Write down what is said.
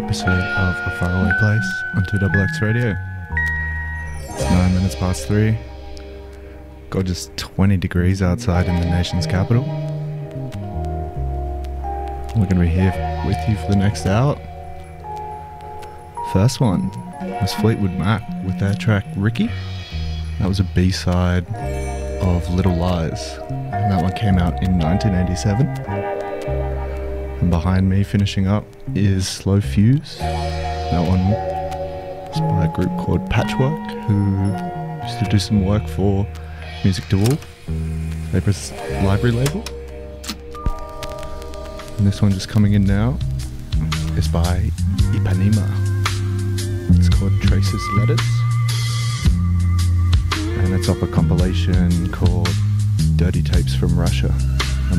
episode of A Faraway Place on 2XX Radio. It's 9 minutes past 3. Gorgeous 20 degrees outside in the nation's capital. We're going to be here with you for the next hour. First one was Fleetwood Mac with their track Ricky. That was a B-side of Little Lies, and that one came out in 1987. And behind me, finishing up, is Slow Fuse. That one is by a group called Patchwork, who used to do some work for Music to Wolf, Vapor's library label. And this one just coming in now is by Ipanema. It's called Traces Letters, and it's off a compilation called Dirty Tapes from Russia.